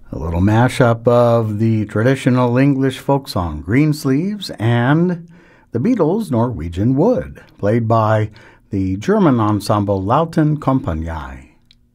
A little mashup of the traditional English folk song Greensleeves and the Beatles' Norwegian Wood, played by the German ensemble Lauten Kompanie.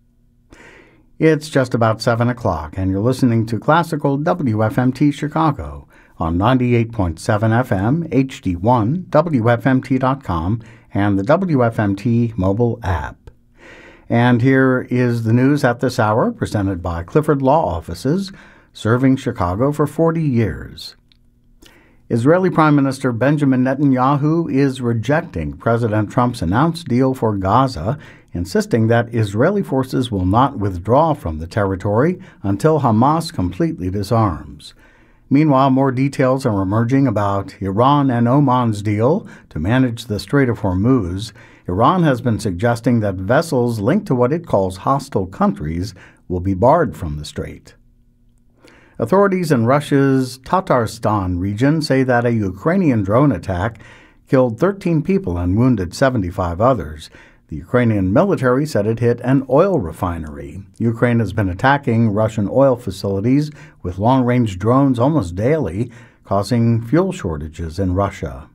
It's just about 7 o'clock, and you're listening to Classical WFMT Chicago on 98.7 FM, HD1, WFMT.com, and the WFMT mobile app. And here is the news at this hour, presented by Clifford Law Offices, serving Chicago for 40 years. Israeli Prime Minister Benjamin Netanyahu is rejecting President Trump's announced deal for Gaza, insisting that Israeli forces will not withdraw from the territory until Hamas completely disarms. Meanwhile, more details are emerging about Iran and Oman's deal to manage the Strait of Hormuz. Iran has been suggesting that vessels linked to what it calls hostile countries will be barred from the strait. Authorities in Russia's Tatarstan region say that a Ukrainian drone attack killed 13 people and wounded 75 others. The Ukrainian military said it hit an oil refinery. Ukraine has been attacking Russian oil facilities with long-range drones almost daily, causing fuel shortages in Russia.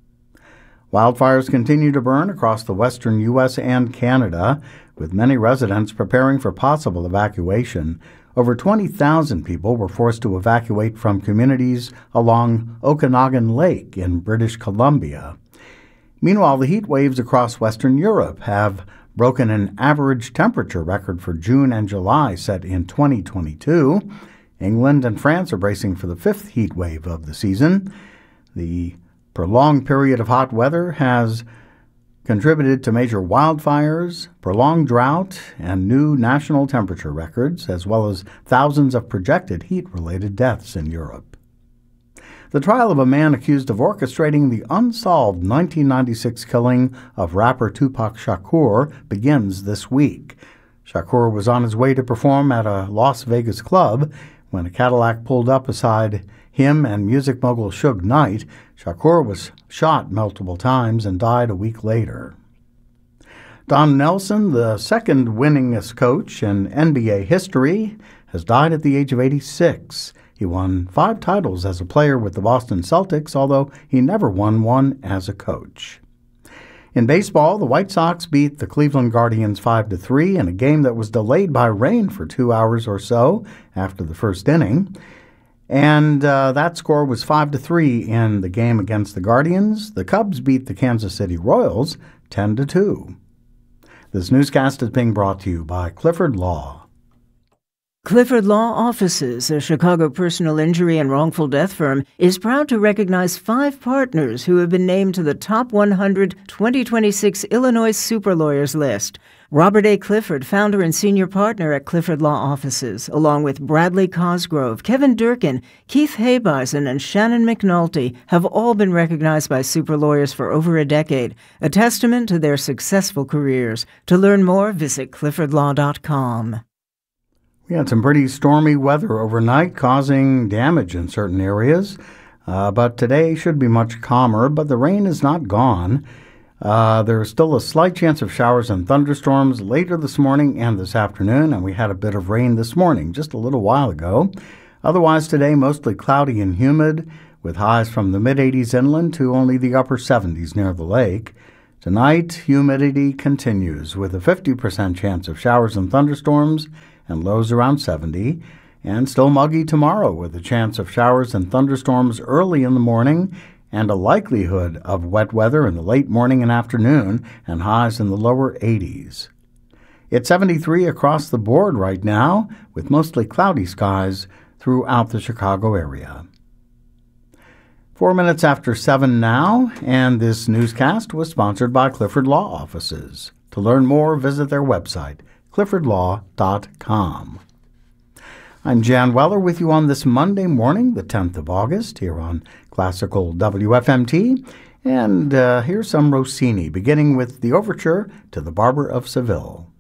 Wildfires continue to burn across the western U.S. and Canada, with many residents preparing for possible evacuation. Over 20,000 people were forced to evacuate from communities along Okanagan Lake in British Columbia. Meanwhile, the heat waves across Western Europe have broken an average temperature record for June and July set in 2022. England and France are bracing for the fifth heat wave of the season. The prolonged period of hot weather has contributed to major wildfires, prolonged drought, and new national temperature records, as well as thousands of projected heat-related deaths in Europe. The trial of a man accused of orchestrating the unsolved 1996 killing of rapper Tupac Shakur begins this week. Shakur was on his way to perform at a Las Vegas club when a Cadillac pulled up beside him and music mogul Suge Knight. Shakur was shot multiple times and died a week later. Don Nelson, the second winningest coach in NBA history, has died at the age of 86. He won 5 titles as a player with the Boston Celtics, although he never won one as a coach. In baseball, the White Sox beat the Cleveland Guardians 5-3 in a game that was delayed by rain for 2 hours or so after the first inning. And that score was 5-3 in the game against the Guardians. The Cubs beat the Kansas City Royals 10-2. This newscast is being brought to you by Clifford Law. Clifford Law Offices, a Chicago personal injury and wrongful death firm, is proud to recognize 5 partners who have been named to the Top 100 2026 Illinois Super Lawyers list. Robert A. Clifford, founder and senior partner at Clifford Law Offices, along with Bradley Cosgrove, Kevin Durkin, Keith Habeisen, and Shannon McNulty, have all been recognized by super lawyers for over a decade, a testament to their successful careers. To learn more, visit cliffordlaw.com. We had some pretty stormy weather overnight, causing damage in certain areas. But today should be much calmer, but the rain is not gone. There is still a slight chance of showers and thunderstorms later this morning and this afternoon, and we had a bit of rain this morning, just a little while ago. Otherwise today, mostly cloudy and humid, with highs from the mid-80s inland to only the upper 70s near the lake. Tonight, humidity continues with a 50% chance of showers and thunderstorms, and lows around 70, and still muggy tomorrow with a chance of showers and thunderstorms early in the morning and a likelihood of wet weather in the late morning and afternoon and highs in the lower 80s. It's 73 across the board right now with mostly cloudy skies throughout the Chicago area. 4 minutes after 7 now, and this newscast was sponsored by Clifford Law Offices. To learn more, visit their website, cliffordlaw.com. I'm Jan Weller with you on this Monday morning, the 10th of August, here on Classical WFMT. And here's some Rossini, beginning with the overture to The Barber of Seville.